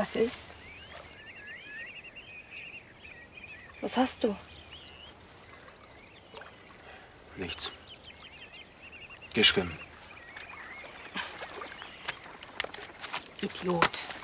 Was ist? Was hast du? Nichts. Geh schwimmen. Idiot.